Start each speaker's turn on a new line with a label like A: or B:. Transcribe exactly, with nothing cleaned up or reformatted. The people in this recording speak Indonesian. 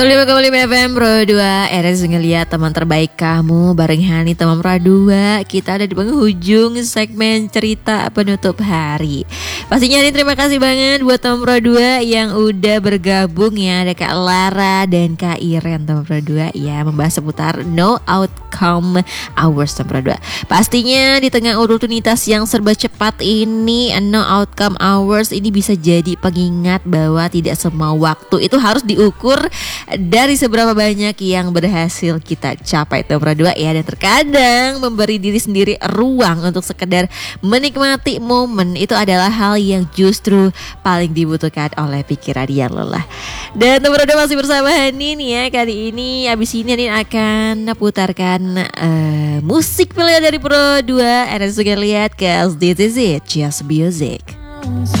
A: lima koma lima F M Pro dua, Eres ngeliat teman terbaik kamu bareng Hani teman Pro dua. Kita ada di penghujung segmen cerita penutup hari. Pastinya Hani terima kasih banget buat teman Pro dua yang udah bergabung ya. Ada Kak Lara dan Kak Iren teman Pro dua ya, membahas seputar no outcome hours teman Pro dua. Pastinya di tengah rutinitas yang serba cepat ini, no outcome hours ini bisa jadi pengingat bahwa tidak semua waktu itu harus diukur dari seberapa banyak yang berhasil kita capai teman Pro dua ya. Dan terkadang memberi diri sendiri ruang untuk sekedar menikmati momen itu adalah hal yang justru paling dibutuhkan oleh pikiran yang lelah. Dan teman Pro dua masih bersama Hani nih ya. Kali ini abis ini Hani akan putarkan uh, musik pilihan dari Pro dua. Anda juga lihat, cause this is it, just music.